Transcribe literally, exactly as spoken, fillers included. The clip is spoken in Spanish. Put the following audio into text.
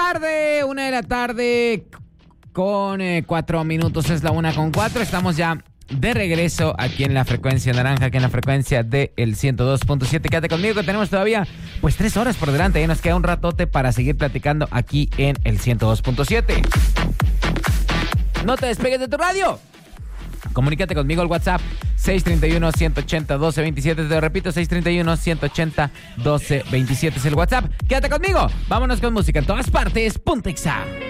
tarde, una de la tarde con eh, cuatro minutos, es la una con cuatro. Estamos ya de regreso aquí en la frecuencia naranja, aquí en la frecuencia del ciento dos punto siete. Quédate conmigo que tenemos todavía pues tres horas por delante. Y nos queda un ratote para seguir platicando aquí en el ciento dos punto siete. No te despegues de tu radio. Comunícate conmigo al WhatsApp seis tres uno, uno ocho cero, uno dos dos siete. Te lo repito, seis tres uno, uno ocho cero, uno dos dos siete es el WhatsApp. Quédate conmigo. Vámonos con música en todas partes. Punta Exa.